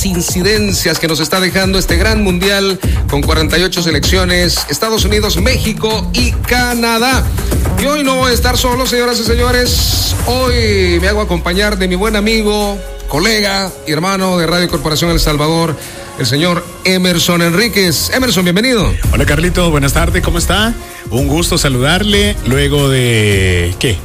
las incidencias que nos está dejando este gran mundial con 48 selecciones, Estados Unidos, México y Canadá. Y hoy no voy a estar solo, señoras y señores. Hoy me hago acompañar de mi buen amigo, colega y hermano de Radio Corporación El Salvador, el señor Emerson Enríquez. Emerson, bienvenido. Hola, Carlito, buenas tardes, ¿cómo está? Un gusto saludarle luego de, ¿qué?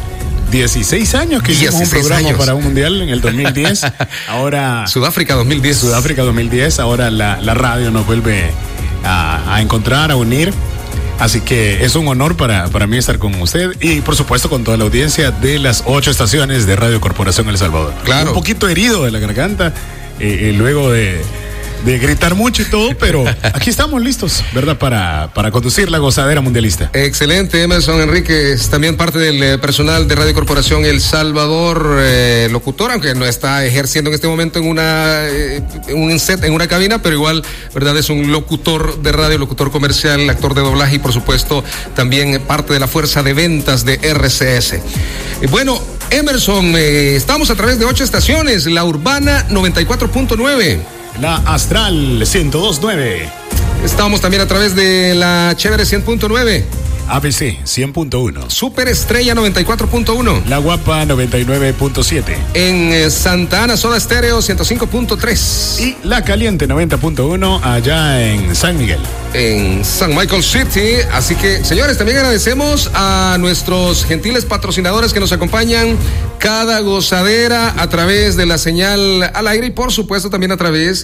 16 años que hicimos un programa para un mundial en el 2010. Ahora Sudáfrica 2010. Ahora la radio nos vuelve a encontrar, a unir. Así que es un honor para mí estar con usted y por supuesto con toda la audiencia de las 8 estaciones de Radio Corporación El Salvador. Claro. Un poquito herido de la garganta luego de gritar mucho y todo, pero aquí estamos listos, ¿verdad? Para conducir la gozadera mundialista. Excelente, Emerson Enríquez, también parte del personal de Radio Corporación El Salvador, locutor, aunque no está ejerciendo en este momento en un set, en una cabina, pero igual, ¿verdad? Es un locutor de radio, locutor comercial, actor de doblaje y por supuesto también parte de la fuerza de ventas de RCS. Bueno, Emerson, estamos a través de 8 estaciones, la Urbana 94.9. La Astral 102.9. Estamos también a través de la Chévere 100.9. ABC 100.1. Super Estrella 94.1. La Guapa 99.7. En Santa Ana, Soda Estéreo 105.3. Y La Caliente 90.1 allá en San Miguel. En San Michael City. Así que, señores, también agradecemos a nuestros gentiles patrocinadores que nos acompañan cada gozadera a través de la señal al aire y por supuesto también a través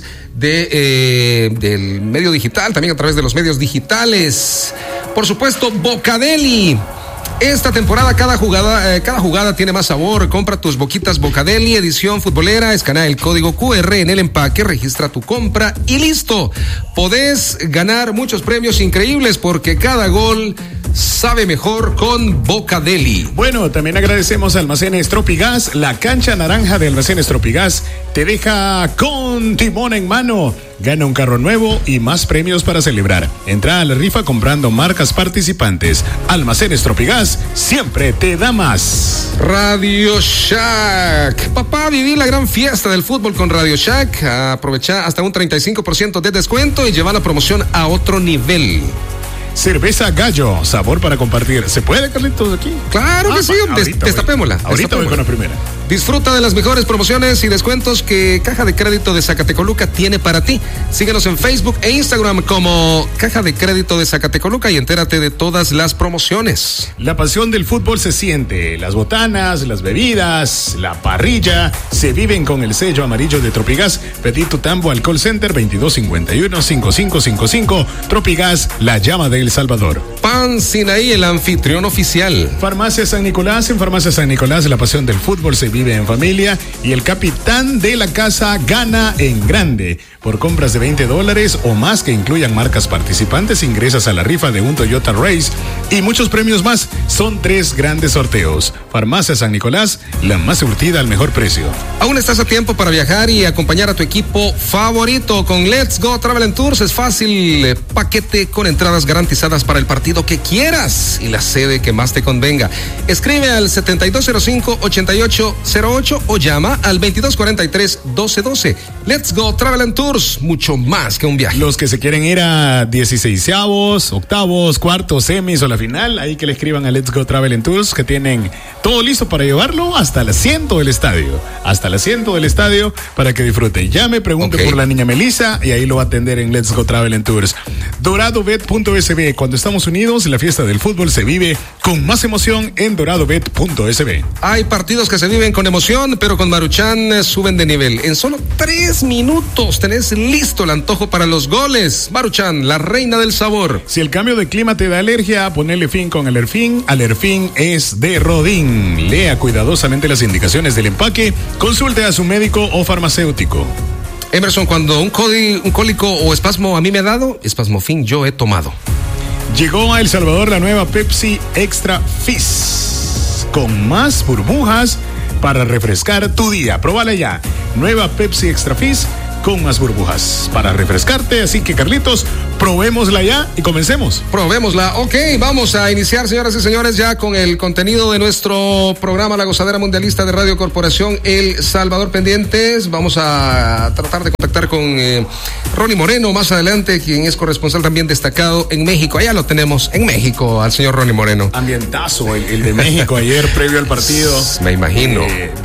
del medio digital, también a través de los medios digitales. Por supuesto, Bocadeli. Esta temporada cada jugada tiene más sabor. Compra tus boquitas Bocadeli, edición futbolera, escanea el código QR en el empaque, registra tu compra y listo. Podés ganar muchos premios increíbles porque cada gol sabe mejor con Bocadeli. Bueno, también agradecemos a Almacenes Tropigas. La cancha naranja de Almacenes Tropigas te deja con timón en mano. Gana un carro nuevo y más premios para celebrar. Entra a la rifa comprando marcas participantes. Almacenes Tropigas siempre te da más. Radio Shack. Papá, viví la gran fiesta del fútbol con Radio Shack. Aprovecha hasta un 35% de descuento y lleva la promoción a otro nivel. Cerveza Gallo, sabor para compartir. ¿Se puede, Carlitos, aquí? Claro que sí, destapémosla. Ahorita voy con la primera. Disfruta de las mejores promociones y descuentos que Caja de Crédito de Zacatecoluca tiene para ti. Síguenos en Facebook e Instagram como Caja de Crédito de Zacatecoluca y entérate de todas las promociones. La pasión del fútbol se siente. Las botanas, las bebidas, la parrilla se viven con el sello amarillo de Tropigas. Pedí tu tambo al call center 2251-5555. Tropigas, la llama de El Salvador. Pan Sinaí, el anfitrión oficial. Farmacia San Nicolás. En Farmacia San Nicolás la pasión del fútbol se vive en familia y el capitán de la casa gana en grande. Por compras de $20 o más que incluyan marcas participantes, ingresas a la rifa de un Toyota Race y muchos premios más. Son 3 grandes sorteos. Farmacia San Nicolás, la más surtida al mejor precio. Aún estás a tiempo para viajar y acompañar a tu equipo favorito con Let's Go Travel & Tours. Es fácil, paquete con entradas garantizadas para el partido que quieras y la sede que más te convenga. Escribe al 7205-8808 o llama al 2243-1212. Let's Go Travel & Tours, mucho más que un viaje. Los que se quieren ir a 16avos, octavos, cuartos, semis o la final, ahí que le escriban a Let's Go Travel & Tours, que tienen todo listo para llevarlo hasta el asiento del estadio. Hasta el asiento del estadio para que disfrute. Llame, pregunte por la niña Melissa y ahí lo va a atender en Let's Go Travel & Tours. DoradoBet.sb. Cuando estamos unidos, la fiesta del fútbol se vive con más emoción en DoradoBet.sb. Hay partidos que se viven con emoción, pero con Maruchan suben de nivel. En solo 3 minutos tenés listo el antojo para los goles. Maruchan, la reina del sabor. Si el cambio de clima te da alergia, ponele fin con Alerfin. Alerfin es de Rodin. Lea cuidadosamente las indicaciones del empaque. Consulte a su médico o farmacéutico. Emerson, cuando un cólico o espasmo a mí me ha dado, Espasmofin yo he tomado. Llegó a El Salvador la nueva Pepsi Extra Fizz, con más burbujas para refrescar tu día. Próbala ya. Nueva Pepsi Extra Fizz con más burbujas para refrescarte. Así que, Carlitos, probémosla ya y comencemos. Probémosla. Ok, vamos a iniciar, señoras y señores, ya con el contenido de nuestro programa La Gozadera Mundialista de Radio Corporación El Salvador. Pendientes, vamos a tratar de contactar estar con Ronnie Moreno más adelante, quien es corresponsal también destacado en México. Allá lo tenemos en México, al señor Ronnie Moreno. Ambientazo el de México ayer, previo al partido. Me imagino.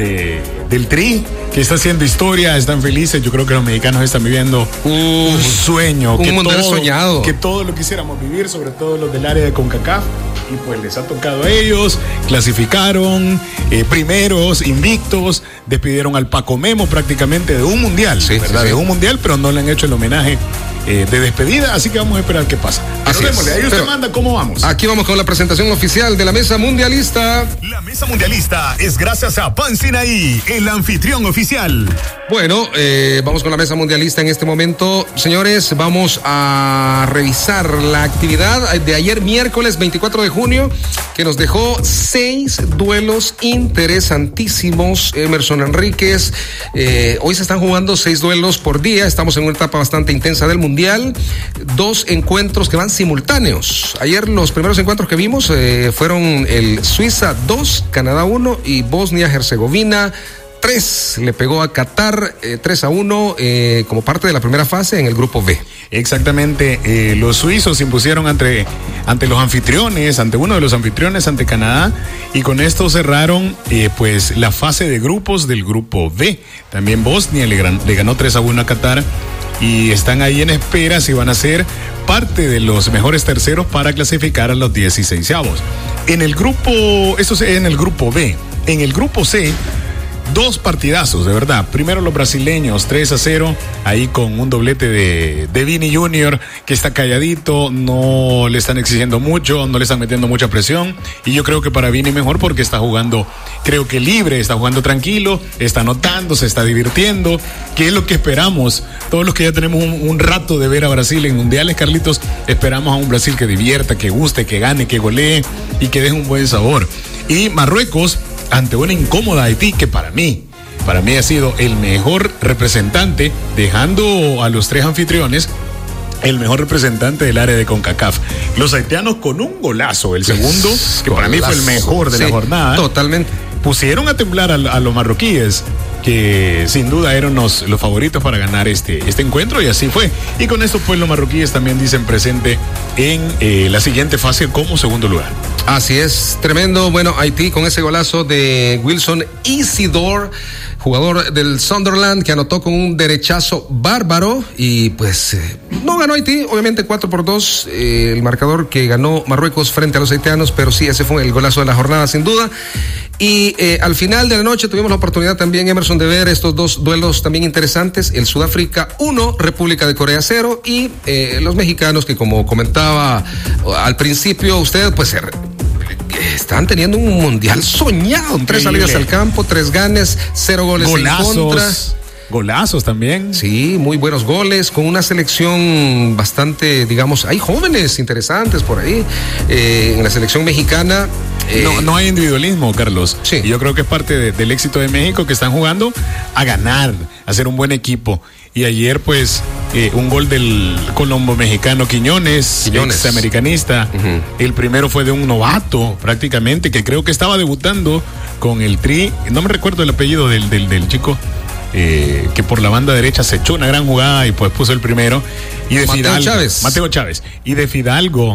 Del Tri, que está haciendo historia, están felices. Yo creo que los mexicanos están viviendo un sueño. Un mundial soñado. Que todo lo quisiéramos vivir, sobre todo los del área de CONCACAF. Y pues les ha tocado a ellos, clasificaron, primeros, invictos, despidieron al Paco Memo prácticamente de un mundial, sí, ¿verdad? Sí. De un mundial, pero no le han hecho el homenaje de despedida, así que vamos a esperar qué pasa. Pero démosle, ahí usted manda cómo vamos. Aquí vamos con la presentación oficial de la mesa mundialista. La mesa mundialista es gracias a Pan Sinaí, el anfitrión oficial. Bueno, vamos con la mesa mundialista en este momento. Señores, vamos a revisar la actividad de ayer miércoles 24 de junio, que nos dejó 6 duelos interesantísimos. Emerson Enríquez, hoy se están jugando 6 duelos por día. Estamos en una etapa bastante intensa del Mundial. 2 encuentros que van simultáneos. Ayer los primeros encuentros que vimos fueron el Suiza 2, Canadá 1 y Bosnia-Herzegovina 3. Le pegó a Qatar 3-1 como parte de la primera fase en el grupo B. Exactamente, los suizos se impusieron ante los anfitriones, ante uno de los anfitriones, ante Canadá, y con esto cerraron pues la fase de grupos del grupo B. También Bosnia le ganó 3-1 a Qatar y están ahí en espera si van a ser parte de los mejores terceros para clasificar a los 16avos. En el grupo, esto es en el grupo B. En el grupo C, 2 partidazos, de verdad. Primero los brasileños, 3-0, ahí con un doblete de Vini Junior, que está calladito, no le están exigiendo mucho, no le están metiendo mucha presión, y yo creo que para Vini mejor porque está jugando, creo que libre, está jugando tranquilo, está anotando, se está divirtiendo, que es lo que esperamos. Todos los que ya tenemos un rato de ver a Brasil en mundiales, Carlitos, esperamos a un Brasil que divierta, que guste, que gane, que golee y que deje un buen sabor. Y Marruecos, ante una incómoda Haití, que para mí ha sido el mejor representante, dejando a los 3 anfitriones, el mejor representante del área de CONCACAF. Los haitianos con un golazo, el segundo, que para mí fue el mejor de la jornada. Totalmente. Pusieron a temblar a los marroquíes, que sin duda eran los favoritos para ganar este encuentro, y así fue. Y con esto pues los marroquíes también dicen presente en la siguiente fase como segundo lugar. Así es, tremendo. Bueno, Haití con ese golazo de Wilson Isidore, jugador del Sunderland, que anotó con un derechazo bárbaro, y pues no ganó Haití, obviamente 4-2, el marcador que ganó Marruecos frente a los haitianos, pero sí, ese fue el golazo de la jornada sin duda. Y al final de la noche tuvimos la oportunidad también, Emerson, de ver estos 2 duelos también interesantes, el Sudáfrica 1, República de Corea 0, y los mexicanos que, como comentaba al principio usted, pues están teniendo un mundial soñado. 3 salidas al campo, 3 ganes, 0 goles en contra. Golazos también. Sí, muy buenos goles, con una selección bastante, digamos, hay jóvenes interesantes por ahí. En la selección mexicana. No hay individualismo, Carlos. Sí. Yo creo que es parte del éxito de México, que están jugando a ganar, a ser un buen equipo. Y ayer, pues, un gol del colombo mexicano Quiñones. Ex americanista. Uh-huh. El primero fue de un novato, prácticamente, que creo que estaba debutando con el Tri. No me recuerdo el apellido del chico. Que por la banda derecha se echó una gran jugada y pues puso el primero. Y de Mateo Chávez. Y de Fidalgo,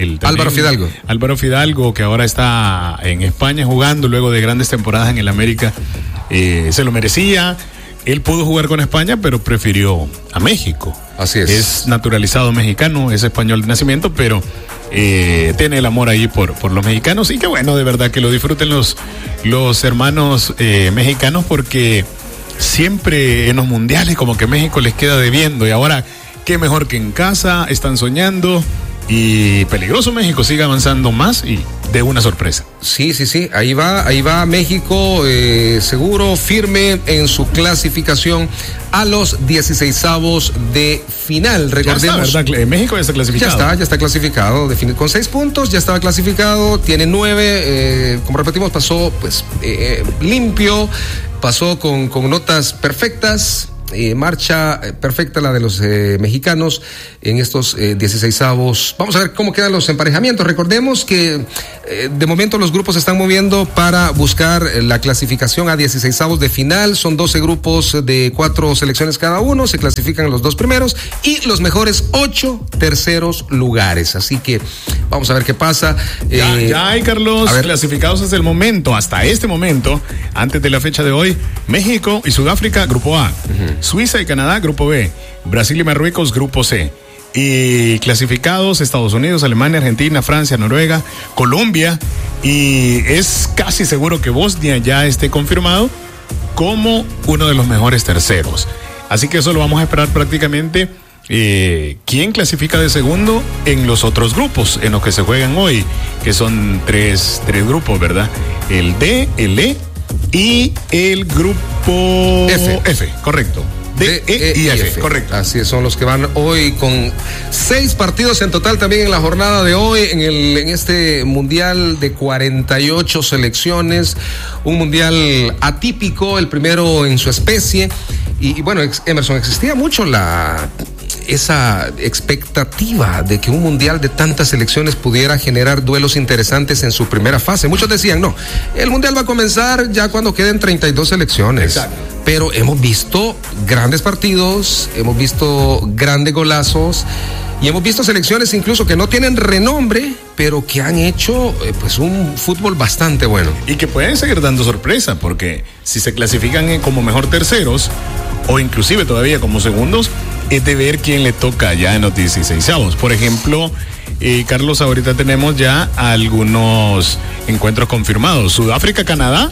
Álvaro Fidalgo, que ahora está en España jugando luego de grandes temporadas en el América. Se lo merecía. Él pudo jugar con España, pero prefirió a México. Así es. Es naturalizado mexicano, es español de nacimiento, pero tiene el amor ahí por los mexicanos. Y que bueno, de verdad que lo disfruten los hermanos mexicanos, porque siempre en los mundiales como que México les queda debiendo, y ahora qué mejor que en casa, están soñando, y peligroso México sigue avanzando más y de una sorpresa. Sí, ahí va México, seguro, firme en su clasificación a los 16avos de final. Recordemos, ya está, ¿verdad? México ya está clasificado. Ya está clasificado, con 6 puntos, ya estaba clasificado, tiene 9, como repetimos, pasó pues limpio, pasó con notas perfectas. marcha perfecta la de los mexicanos en estos 16avos. Vamos a ver cómo quedan los emparejamientos. Recordemos que de momento los grupos se están moviendo para buscar la clasificación a 16avos de final. Son 12 grupos de 4 selecciones cada uno. Se clasifican los 2 primeros y los mejores 8 terceros lugares. Así que vamos a ver qué pasa. Ya hay, Carlos, clasificados hasta el momento, hasta este momento, antes de la fecha de hoy: México y Sudáfrica, grupo A. Suiza y Canadá, grupo B. Brasil y Marruecos, grupo C. Y clasificados Estados Unidos, Alemania, Argentina, Francia, Noruega, Colombia, y es casi seguro que Bosnia ya esté confirmado como uno de los mejores terceros. Así que eso lo vamos a esperar prácticamente. ¿Quién clasifica de segundo en los otros grupos en los que se juegan hoy? Que son tres grupos, ¿verdad? El D, el E y el grupo F, correcto. D, E y F, correcto. Así son los que van hoy con 6 partidos en total también en la jornada de hoy en este mundial de 48 selecciones, un mundial atípico, el primero en su especie. Y bueno, Emerson, existía mucho esa expectativa de que un mundial de tantas selecciones pudiera generar duelos interesantes en su primera fase. Muchos decían, no, el mundial va a comenzar ya cuando queden 32 selecciones. Exacto. Pero hemos visto grandes partidos, hemos visto grandes golazos y hemos visto selecciones incluso que no tienen renombre, pero que han hecho pues un fútbol bastante bueno. Y que pueden seguir dando sorpresa, porque si se clasifican como mejor terceros o inclusive todavía como segundos, es de ver quién le toca ya en los 16avos. Por ejemplo, Carlos, ahorita tenemos ya algunos encuentros confirmados. Sudáfrica-Canadá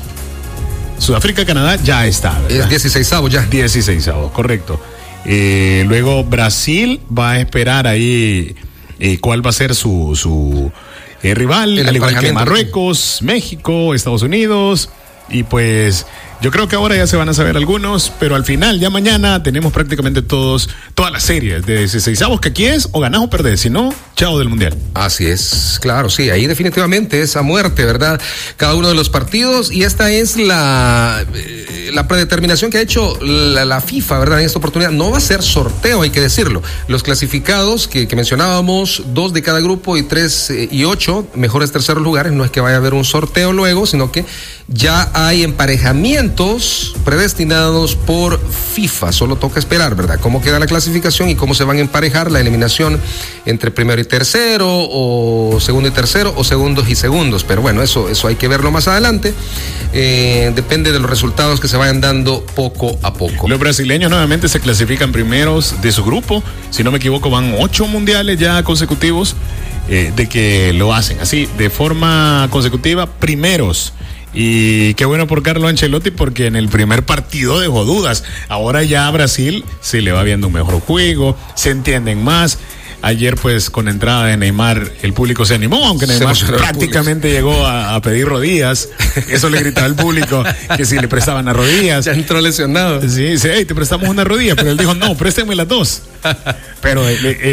ya está, ¿verdad? Es 16avos ya. 16avos, correcto. Luego Brasil va a esperar ahí cuál va a ser su rival, al igual que Marruecos, México, Estados Unidos. Y pues yo creo que ahora ya se van a saber algunos, pero al final, ya mañana, tenemos prácticamente todas las series de 16avos, que aquí es o ganás o perdés, si no, chao del mundial. Así es, claro, sí, ahí definitivamente es a muerte, ¿verdad? Cada uno de los partidos, y esta es la predeterminación que ha hecho la FIFA, ¿verdad? En esta oportunidad no va a ser sorteo, hay que decirlo. Los clasificados que mencionábamos, 2 de cada grupo y 3 y 8 mejores terceros lugares, no es que vaya a haber un sorteo luego, sino que ya hay emparejamientos predestinados por FIFA. Solo toca esperar, ¿verdad? Cómo queda la clasificación y cómo se van a emparejar la eliminación entre primero y tercero, o segundo y tercero, o segundos y segundos. Pero bueno, eso hay que verlo más adelante. Depende de los resultados que se vayan dando poco a poco. Los brasileños nuevamente se clasifican primeros de su grupo. Si no me equivoco, van 8 mundiales ya consecutivos de que lo hacen así, de forma consecutiva, primeros. Y qué bueno por Carlo Ancelotti, porque en el primer partido dejó dudas. Ahora ya a Brasil se le va viendo un mejor juego, se entienden más. Ayer, pues, con entrada de Neymar, el público se animó, aunque Neymar prácticamente llegó a pedir rodillas. Eso le gritaba al público, que si le prestaban las rodillas. Ya entró lesionado. Sí, dice, hey, te prestamos una rodilla, pero él dijo, no, préstame las 2. Pero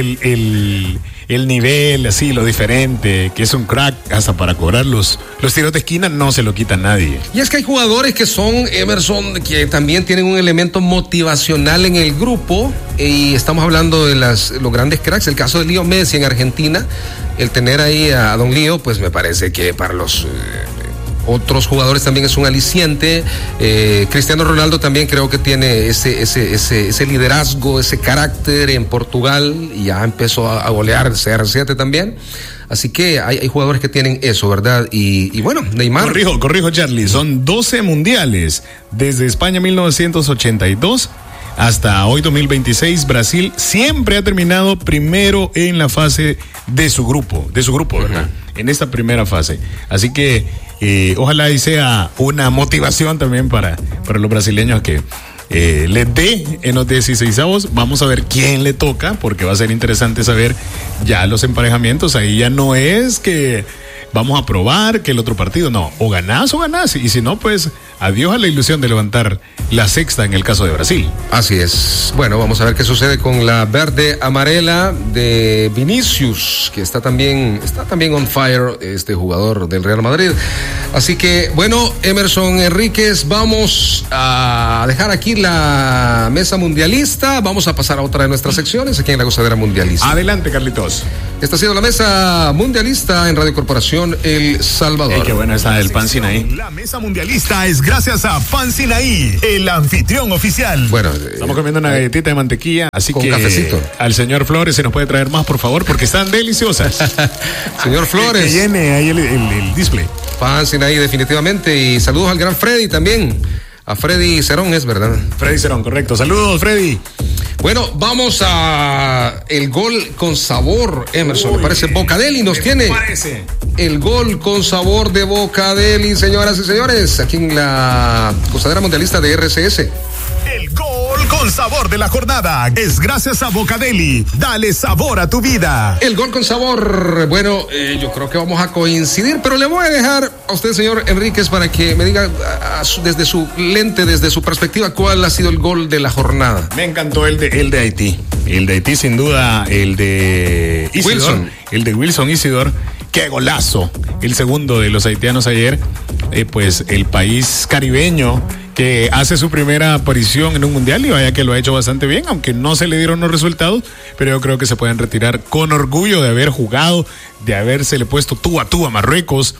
el nivel, así, lo diferente, que es un crack, hasta para cobrar los tiros de esquina, no se lo quita nadie. Y es que hay jugadores que son, Emerson, que también tienen un elemento motivacional en el grupo, y estamos hablando de los grandes cracks. El caso de Leo Messi en Argentina, el tener ahí a Don Leo, pues me parece que para los otros jugadores también es un aliciente. Cristiano Ronaldo también creo que tiene ese liderazgo, ese carácter en Portugal, y ya empezó a golear CR7 también. Así que hay jugadores que tienen eso, ¿verdad? Y bueno, Neymar. Corrijo, Charlie, son 12 mundiales desde España 1982 hasta hoy 2026. Brasil siempre ha terminado primero en la fase de su grupo, ¿verdad? En esta primera fase. Así que ojalá y sea una motivación también para los brasileños que les dé en los 16avos. Vamos a ver quién le toca, porque va a ser interesante saber ya los emparejamientos. Ahí ya no es que vamos a probar que el otro partido, no, o ganás, y si no, pues adiós a la ilusión de levantar la sexta en el caso de Brasil. Así es. Bueno, vamos a ver qué sucede con la verde amarela de Vinicius, que está también on fire, este jugador del Real Madrid. Así que, bueno, Emerson Enríquez, vamos a dejar aquí la mesa mundialista. Vamos a pasar a otra de nuestras secciones aquí en la Gozadera Mundialista. Adelante, Carlitos. Esta ha sido la mesa mundialista en Radio Corporación El Salvador. Qué buena está el pan Sinaí. La mesa mundialista es gracias a Pan Sinaí, el anfitrión oficial. Bueno, estamos comiendo una galletita de mantequilla, así con que cafecito. Al señor Flores se nos puede traer más, por favor, porque están deliciosas. Señor Flores. Que llene ahí el display. Pan Sinaí, definitivamente. Y saludos al gran Freddy también. A Freddy Cerón, es verdad. Freddy Cerón, correcto. Saludos, Freddy. Bueno, vamos a el gol con sabor, Emerson. Me parece Bocadeli nos tiene. Parece. El gol con sabor de Bocadeli, señoras y señores, aquí en la Gozadera Mundialista de RCS. El gol con sabor de la jornada es gracias a Bocadeli. Dale sabor a tu vida. El gol con sabor. Bueno, yo creo que vamos a coincidir, pero le voy a dejar a usted, señor Enríquez, para que me diga desde su lente, desde su perspectiva, cuál ha sido el gol de la jornada. Me encantó el de Haití. El de Haití, sin duda, el de Isidor, Wilson. El de Wilson Isidor. ¡Qué golazo! El segundo de los haitianos ayer. Pues el país caribeño que hace su primera aparición en un mundial, y vaya que lo ha hecho bastante bien, aunque no se le dieron los resultados, pero yo creo que se pueden retirar con orgullo de haber jugado, de habérsele puesto tú a tú a Marruecos,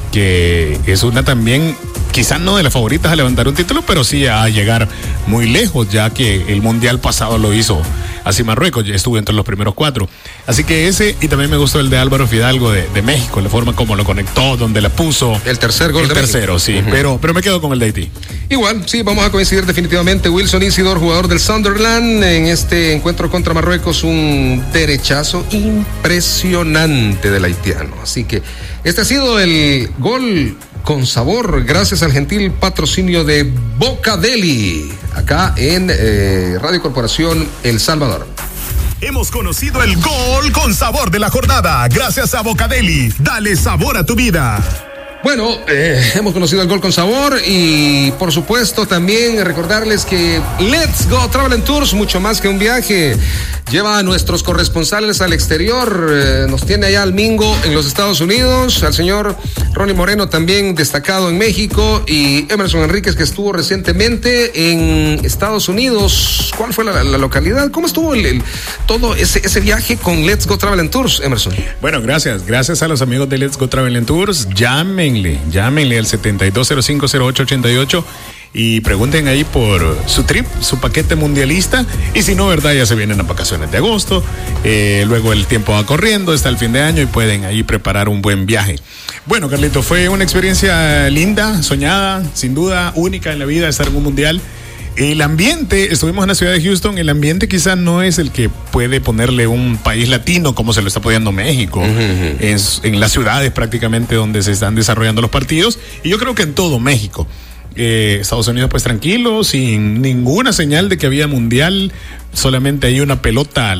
que es una también, quizás no de las favoritas a levantar un título, pero sí a llegar muy lejos, ya que el mundial pasado lo hizo así Marruecos, ya estuvo entre los primeros 4. Así que ese, y también me gustó el de Álvaro Fidalgo de México, la forma como lo conectó, donde la puso. El tercer gol el de tercero, México. sí, pero me quedo con el de Haití. Igual, sí, vamos a coincidir definitivamente. Wilson Isidor, jugador del Sunderland, en este encuentro contra Marruecos, un derechazo impresionante del haitiano. Así que este ha sido el gol con sabor, gracias al gentil patrocinio de Bocadeli, acá en Radio Corporación El Salvador. Hemos conocido el gol con sabor de la jornada gracias a Bocadeli. Dale sabor a tu vida. Bueno, hemos conocido el gol con sabor y por supuesto también recordarles que Let's Go Travel and Tours, mucho más que un viaje, lleva a nuestros corresponsales al exterior, nos tiene allá al Mingo en los Estados Unidos, al señor Ronnie Moreno también destacado en México y Emerson Enríquez que estuvo recientemente en Estados Unidos. ¿Cuál fue la localidad? ¿Cómo estuvo todo ese viaje con Let's Go Travel and Tours, Emerson? Bueno, gracias a los amigos de Let's Go Travel and Tours. Llámenle al 72050888 y pregunten ahí por su trip, su paquete mundialista, y si no, verdad, ya se vienen las vacaciones de agosto, luego el tiempo va corriendo, está el fin de año y pueden ahí preparar un buen viaje. Bueno, Carlito, fue una experiencia linda, soñada, sin duda, única en la vida estar en un mundial. El ambiente, estuvimos en la ciudad de Houston, el ambiente quizás no es el que puede ponerle un país latino como se lo está apoyando México, en las ciudades prácticamente donde se están desarrollando los partidos, y yo creo que en todo México. Estados Unidos pues tranquilo, sin ninguna señal de que había mundial, solamente hay una pelota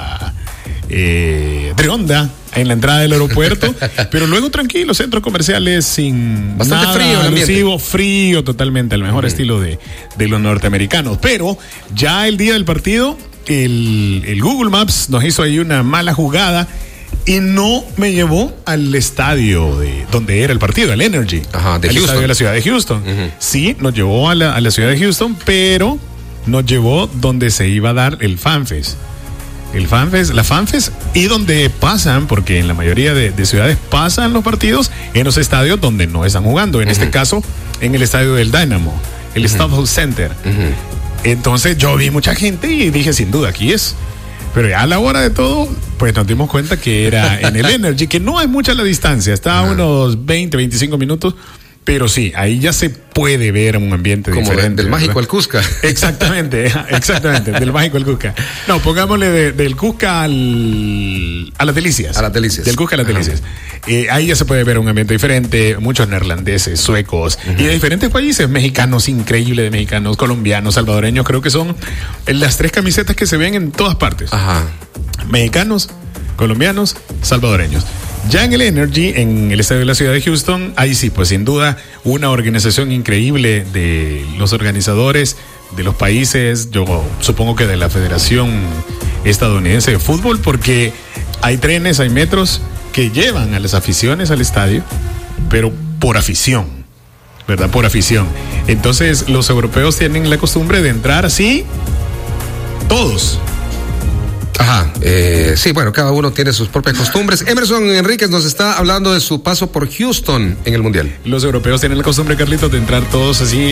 de onda en la entrada del aeropuerto, pero luego tranquilo, centros comerciales sin bastante nada frío, alusivo, frío totalmente, al mejor estilo de los norteamericanos. Pero ya el día del partido, el Google Maps nos hizo ahí una mala jugada y no me llevó al estadio donde era el partido, al Energy, de el Houston. estadio de la ciudad de Houston. Sí, nos llevó a la ciudad de Houston, pero nos llevó donde se iba a dar el FanFest. La FanFest, y donde pasan, porque en la mayoría de ciudades pasan los partidos en los estadios donde no están jugando. En este caso, en el estadio del Dynamo, el Staples Center. Entonces yo vi mucha gente y dije, sin duda, aquí es. Pero ya a la hora de todo, pues nos dimos cuenta que era en el Energy, que no hay mucha la distancia, está a unos 20, 25 minutos. Pero sí, ahí ya se puede ver un ambiente como diferente. Del mágico al Cusca. Exactamente, del mágico al Cusca. No, pongámosle del Cusca a las Delicias. A las Delicias. Del Cusca a las Delicias. Ahí ya se puede ver un ambiente diferente, muchos neerlandeses, suecos, y de diferentes países, mexicanos, increíble de mexicanos, colombianos, salvadoreños, creo que son las 3 camisetas que se ven en todas partes. Ajá. Mexicanos, colombianos, salvadoreños. Ya en el Energy, en el estadio de la ciudad de Houston, ahí sí, pues sin duda, una organización increíble de los organizadores de los países, yo supongo que de la Federación Estadounidense de Fútbol, porque hay trenes, hay metros que llevan a las aficiones al estadio, pero por afición, ¿verdad? Por afición. Entonces, los europeos tienen la costumbre de entrar así, todos. Ajá, sí, bueno, cada uno tiene sus propias costumbres. Emerson Enríquez nos está hablando de su paso por Houston en el Mundial. Los europeos tienen la costumbre, Carlitos, de entrar todos así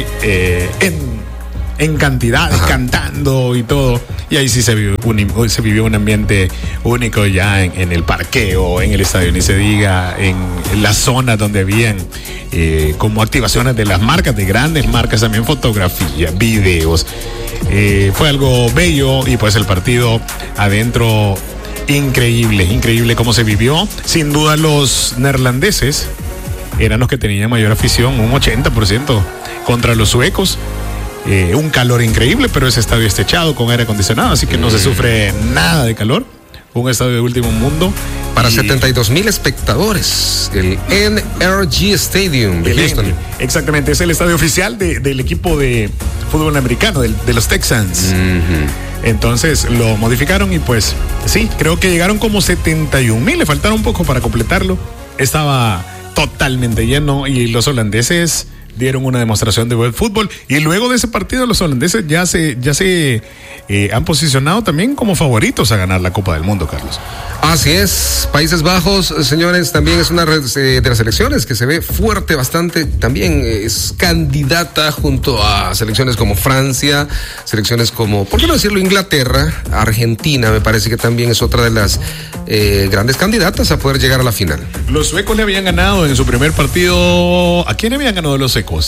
en cantidades, cantando y todo. Y ahí sí se vivió un ambiente único ya en el parqueo, en el estadio, ni se diga, en la zona donde habían como activaciones de las marcas, de grandes marcas, también fotografía, videos. Fue algo bello y pues el partido adentro increíble cómo se vivió. Sin duda los neerlandeses eran los que tenían mayor afición, un 80% contra los suecos. Un calor increíble, pero ese estadio está techado con aire acondicionado, así que no se sufre nada de calor. Un estadio de último mundo. Para 72,000 espectadores, el NRG Stadium de Houston. Exactamente, es el estadio oficial del equipo de fútbol americano, de los Texans. Entonces lo modificaron y pues sí, creo que llegaron como 71,000, le faltaron un poco para completarlo. Estaba totalmente lleno y los holandeses dieron una demostración de buen fútbol, y luego de ese partido los holandeses ya se han posicionado también como favoritos a ganar la Copa del Mundo, Carlos. Así es, Países Bajos, señores, también es una de las selecciones que se ve fuerte bastante, también es candidata junto a selecciones como Francia, selecciones como, ¿por qué no decirlo?, Inglaterra, Argentina, me parece que también es otra de las grandes candidatas a poder llegar a la final. Los suecos le habían ganado en su primer partido, ¿a quién habían ganado los suecos?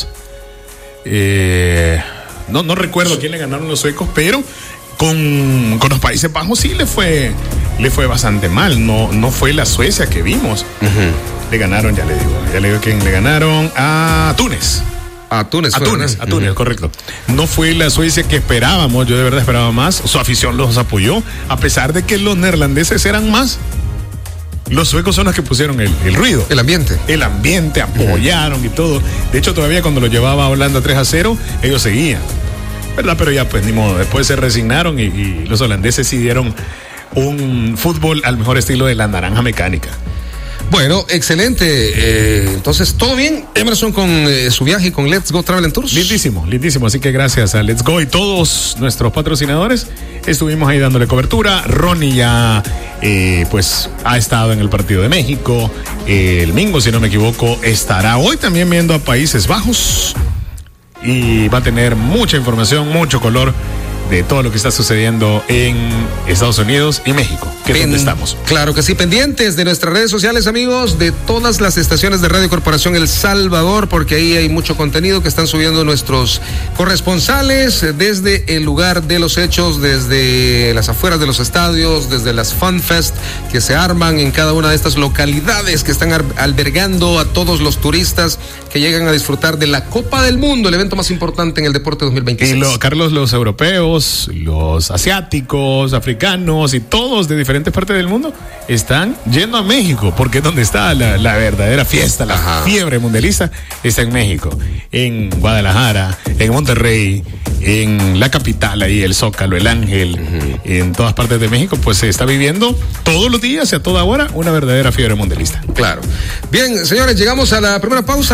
No recuerdo a quién le ganaron los suecos, pero con los Países Bajos sí le fue bastante mal. No fue la Suecia que vimos. Le ganaron, ya le digo a quién le ganaron, a Túnez. A Túnez, correcto. No fue la Suecia que esperábamos, yo de verdad esperaba más. Su afición los apoyó, a pesar de que los neerlandeses eran más. Los suecos son los que pusieron el ruido. El ambiente, apoyaron y todo. De hecho, todavía cuando lo llevaba a Holanda 3-0, ellos seguían, ¿verdad? Pero ya pues ni modo, después se resignaron y los holandeses sí dieron un fútbol al mejor estilo de la naranja mecánica. Bueno, excelente. Entonces, ¿todo bien, Emerson, con su viaje con Let's Go Travel and Tours? Lindísimo. Así que gracias a Let's Go y todos nuestros patrocinadores estuvimos ahí dándole cobertura. Ronnie ya pues ha estado en el partido de México. El Mingo, si no me equivoco, estará hoy también viendo a Países Bajos y va a tener mucha información, mucho color de todo lo que está sucediendo en Estados Unidos y México, que es donde estamos. Claro que sí, pendientes de nuestras redes sociales, amigos, de todas las estaciones de Radio Corporación El Salvador, porque ahí hay mucho contenido que están subiendo nuestros corresponsales desde el lugar de los hechos, desde las afueras de los estadios, desde las Fun Fest que se arman en cada una de estas localidades que están albergando a todos los turistas que llegan a disfrutar de la Copa del Mundo, el evento más importante en el deporte 2026. Y Carlos, los europeos, los asiáticos, africanos y todos de diferentes partes del mundo están yendo a México, porque es donde está la verdadera fiesta, la fiebre mundialista está en México, en Guadalajara, en Monterrey, en la capital, ahí el Zócalo, el Ángel, en todas partes de México, pues se está viviendo todos los días y a toda hora una verdadera fiebre mundialista. Claro. Bien, señores, llegamos a la primera pausa,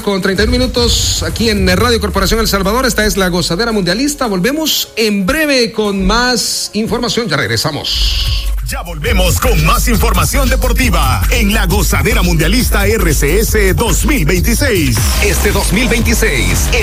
1:31 aquí en Radio Corporación El Salvador. Esta es la Gozadera Mundialista. Volvemos en breve con más información. Ya regresamos. Ya volvemos con más información deportiva en la Gozadera Mundialista RCS 2026. Este 2026,